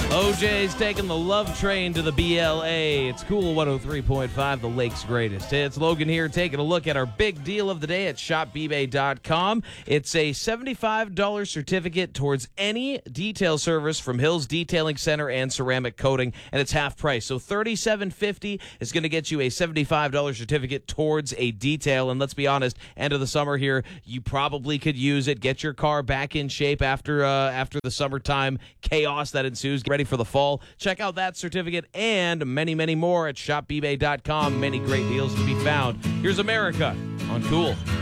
OJ's taking the love train to the BLA. It's Cool 103.5, the Lake's greatest hits. Logan here taking a look at our big deal of the day at shopbbay.com. It's a $75 certificate towards any detail service from Hills Detailing Center and Ceramic Coating, and it's half price. So $37.50 is going to get you a $75 certificate towards a detail. And let's be honest, end of the summer here, you probably could use it. Get your car back in shape after the summertime chaos that ensues. Get ready for the fall. Check out that certificate and many, many more at shopbbay.com. Many great deals to be found. Here's America on Cool.